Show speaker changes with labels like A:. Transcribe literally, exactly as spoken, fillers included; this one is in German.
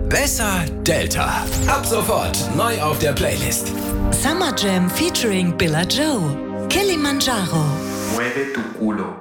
A: Besser Delta. Ab sofort neu auf der Playlist.
B: Summer Jam featuring Billa Joe. Kilimanjaro.
C: Mueve tu culo.